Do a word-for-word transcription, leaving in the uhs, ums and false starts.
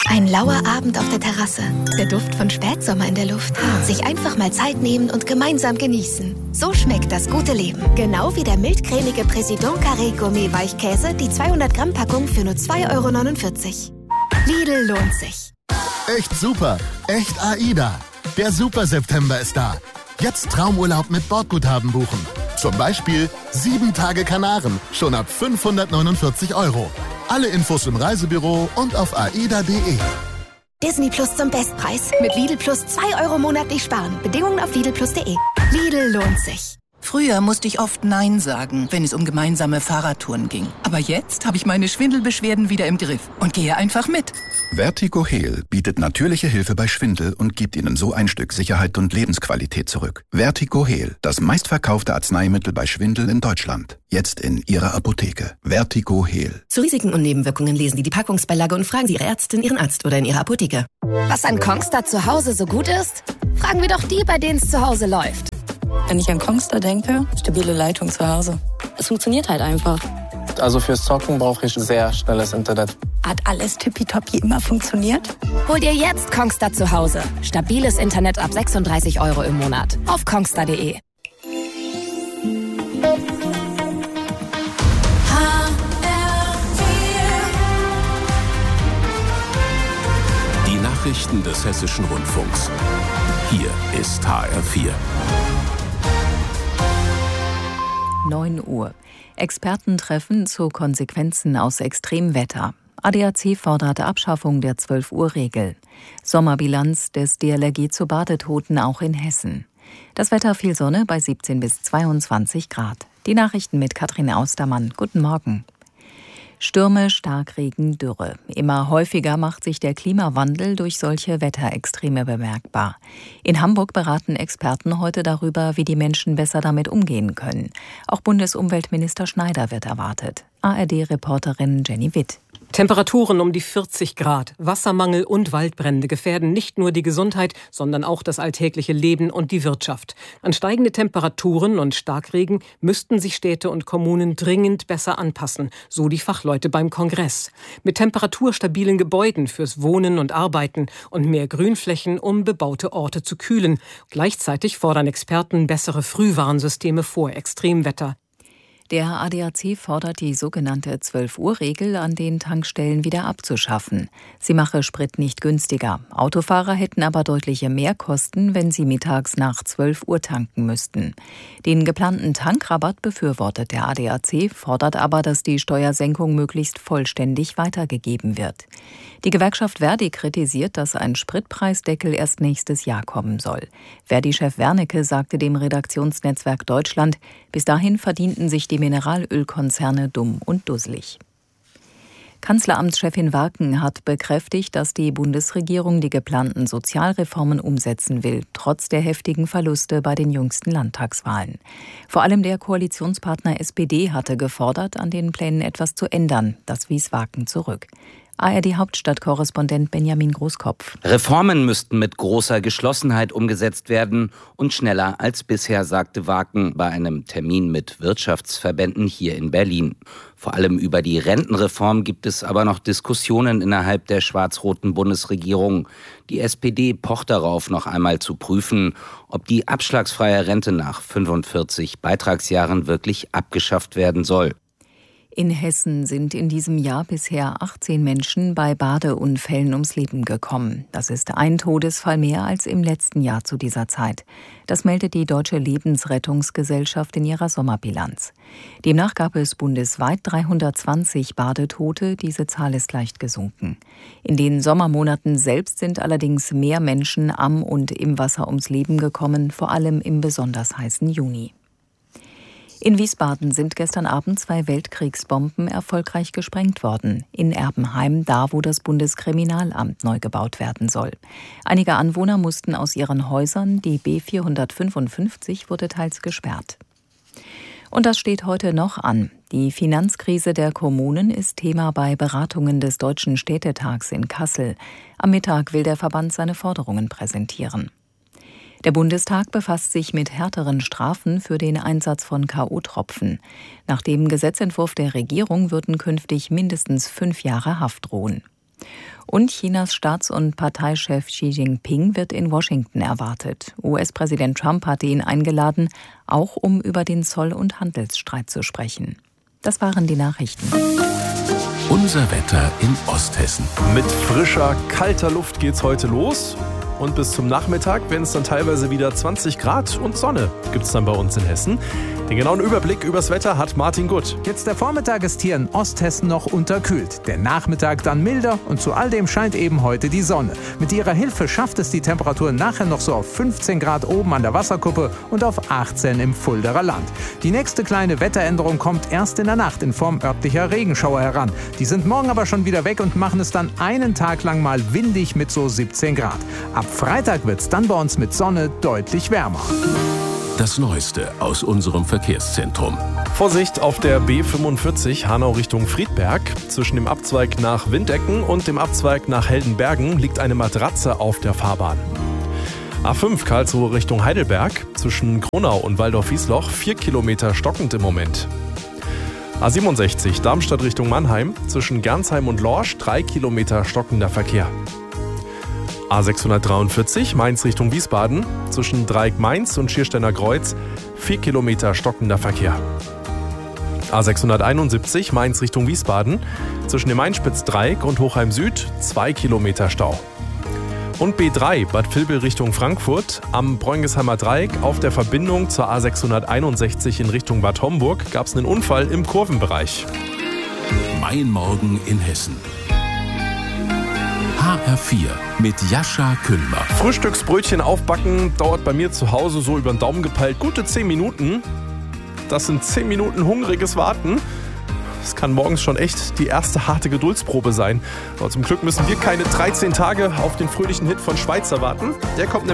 Ein lauer Abend auf der Terrasse. Der Duft von Spätsommer in der Luft. Sich einfach mal Zeit nehmen und gemeinsam genießen. So schmeckt das gute Leben. Genau wie der mildcremige Président Carré Gourmet Weichkäse, die zweihundert Gramm Packung für nur zwei Euro neunundvierzig. Lidl lohnt sich. Echt super. Echt AIDA. Der Super-September ist da. Jetzt Traumurlaub mit Bordguthaben buchen. Zum Beispiel sieben Tage Kanaren, schon ab fünfhundertneunundvierzig Euro. Alle Infos im Reisebüro und auf aida punkt de. Disney Plus zum Bestpreis. Mit Lidl Plus zwei Euro monatlich sparen. Bedingungen auf lidl plus punkt de. Lidl lohnt sich. Früher musste ich oft Nein sagen, wenn es um gemeinsame Fahrradtouren ging. Aber jetzt habe ich meine Schwindelbeschwerden wieder im Griff und gehe einfach mit. Vertigo Heal bietet natürliche Hilfe bei Schwindel und gibt Ihnen so ein Stück Sicherheit und Lebensqualität zurück. Vertigo Heal, das meistverkaufte Arzneimittel bei Schwindel in Deutschland. Jetzt in Ihrer Apotheke. Vertigo Heal. Zu Risiken und Nebenwirkungen lesen Sie die Packungsbeilage und fragen Sie Ihre Ärztin, Ihren Arzt oder in Ihrer Apotheke. Was an Kongstar zu Hause so gut ist? Fragen wir doch die, bei denen es zu Hause läuft. Wenn ich an Kongstar denke, stabile Leitung zu Hause. Es funktioniert halt einfach. Also fürs Zocken brauche ich sehr schnelles Internet. Hat alles tippitoppi immer funktioniert? Hol dir jetzt Kongstar zu Hause. Stabiles Internet ab sechsunddreißig Euro im Monat. Auf kongstar punkt de. Die Nachrichten des Hessischen Rundfunks. Hier ist H R vier. neun Uhr. Expertentreffen zu Konsequenzen aus Extremwetter. A D A C fordert Abschaffung der zwölf-Uhr-Regel. Sommerbilanz des D L R G zu Badetoten auch in Hessen. Das Wetter viel Sonne bei siebzehn bis zweiundzwanzig Grad. Die Nachrichten mit Katrin Austermann. Guten Morgen. Stürme, Starkregen, Dürre. Immer häufiger macht sich der Klimawandel durch solche Wetterextreme bemerkbar. In Hamburg beraten Experten heute darüber, wie die Menschen besser damit umgehen können. Auch Bundesumweltminister Schneider wird erwartet. A R D-Reporterin Jenny Witt. Temperaturen um die vierzig Grad, Wassermangel und Waldbrände gefährden nicht nur die Gesundheit, sondern auch das alltägliche Leben und die Wirtschaft. An steigende Temperaturen und Starkregen müssten sich Städte und Kommunen dringend besser anpassen, so die Fachleute beim Kongress. Mit temperaturstabilen Gebäuden fürs Wohnen und Arbeiten und mehr Grünflächen, um bebaute Orte zu kühlen. Gleichzeitig fordern Experten bessere Frühwarnsysteme vor Extremwetter. Der A D A C fordert, die sogenannte zwölf-Uhr-Regel an den Tankstellen wieder abzuschaffen. Sie mache Sprit nicht günstiger. Autofahrer hätten aber deutliche Mehrkosten, wenn sie mittags nach zwölf Uhr tanken müssten. Den geplanten Tankrabatt befürwortet der A D A C, fordert aber, dass die Steuersenkung möglichst vollständig weitergegeben wird. Die Gewerkschaft Verdi kritisiert, dass ein Spritpreisdeckel erst nächstes Jahr kommen soll. Verdi-Chef Wernicke sagte dem Redaktionsnetzwerk Deutschland, bis dahin verdienten sich die Mineralölkonzerne dumm und dusselig. Kanzleramtschefin Waken hat bekräftigt, dass die Bundesregierung die geplanten Sozialreformen umsetzen will, trotz der heftigen Verluste bei den jüngsten Landtagswahlen. Vor allem der Koalitionspartner S P D hatte gefordert, an den Plänen etwas zu ändern. Das wies Waken zurück. A R D-Hauptstadtkorrespondent Benjamin Großkopf. Reformen müssten mit großer Geschlossenheit umgesetzt werden und schneller als bisher, sagte Waken bei einem Termin mit Wirtschaftsverbänden hier in Berlin. Vor allem über die Rentenreform gibt es aber noch Diskussionen innerhalb der schwarz-roten Bundesregierung. Die S P D pocht darauf, noch einmal zu prüfen, ob die abschlagsfreie Rente nach fünfundvierzig Beitragsjahren wirklich abgeschafft werden soll. In Hessen sind in diesem Jahr bisher achtzehn Menschen bei Badeunfällen ums Leben gekommen. Das ist ein Todesfall mehr als im letzten Jahr zu dieser Zeit. Das meldet die Deutsche Lebensrettungsgesellschaft in ihrer Sommerbilanz. Demnach gab es bundesweit dreihundertzwanzig Badetote. Diese Zahl ist leicht gesunken. In den Sommermonaten selbst sind allerdings mehr Menschen am und im Wasser ums Leben gekommen, vor allem im besonders heißen Juni. In Wiesbaden sind gestern Abend zwei Weltkriegsbomben erfolgreich gesprengt worden. In Erbenheim, da wo das Bundeskriminalamt neu gebaut werden soll. Einige Anwohner mussten aus ihren Häusern, die B vierhundertfünfundfünfzig wurde teils gesperrt. Und das steht heute noch an. Die Finanzkrise der Kommunen ist Thema bei Beratungen des Deutschen Städtetags in Kassel. Am Mittag will der Verband seine Forderungen präsentieren. Der Bundestag befasst sich mit härteren Strafen für den Einsatz von K O-Tropfen. Nach dem Gesetzentwurf der Regierung würden künftig mindestens fünf Jahre Haft drohen. Und Chinas Staats- und Parteichef Xi Jinping wird in Washington erwartet. U S-Präsident Trump hatte ihn eingeladen, auch um über den Zoll- und Handelsstreit zu sprechen. Das waren die Nachrichten. Unser Wetter in Osthessen. Mit frischer, kalter Luft geht's heute los. Und bis zum Nachmittag werden es dann teilweise wieder zwanzig Grad und Sonne gibt es dann bei uns in Hessen. Den genauen Überblick übers Wetter hat Martin Gutt. Jetzt der Vormittag ist hier in Osthessen noch unterkühlt. Der Nachmittag dann milder und zu all dem scheint eben heute die Sonne. Mit ihrer Hilfe schafft es die Temperatur nachher noch so auf fünfzehn Grad oben an der Wasserkuppe und auf achtzehn im Fuldaer Land. Die nächste kleine Wetteränderung kommt erst in der Nacht in Form örtlicher Regenschauer heran. Die sind morgen aber schon wieder weg und machen es dann einen Tag lang mal windig mit so siebzehn Grad. Ab Freitag wird es dann bei uns mit Sonne deutlich wärmer. Das Neueste aus unserem Verkehrszentrum. Vorsicht auf der B fünfundvierzig Hanau Richtung Friedberg. Zwischen dem Abzweig nach Windecken und dem Abzweig nach Heldenbergen liegt eine Matratze auf der Fahrbahn. A fünf Karlsruhe Richtung Heidelberg. Zwischen Gronau und Waldorf-Wiesloch vier Kilometer stockend im Moment. A siebenundsechzig Darmstadt Richtung Mannheim. Zwischen Gernsheim und Lorsch drei Kilometer stockender Verkehr. A sechshundertdreiundvierzig Mainz Richtung Wiesbaden. Zwischen Dreieck Mainz und Schiersteiner Kreuz vier Kilometer stockender Verkehr. A sechshunderteinundsiebzig Mainz Richtung Wiesbaden. Zwischen dem Mainspitz-Dreieck und Hochheim Süd zwei Kilometer Stau. Und B drei Bad Vilbel Richtung Frankfurt. Am Bräungesheimer Dreieck auf der Verbindung zur A sechshunderteinundsechzig in Richtung Bad Homburg gab es einen Unfall im Kurvenbereich. Mein Morgen in Hessen. H R vier mit Jascha Kühlmer. Frühstücksbrötchen aufbacken dauert bei mir zu Hause so über den Daumen gepeilt gute zehn Minuten. Das sind zehn Minuten hungriges Warten. Das kann morgens schon echt die erste harte Geduldsprobe sein. Aber zum Glück müssen wir keine dreizehn Tage auf den fröhlichen Hit von Schweizer warten. Der kommt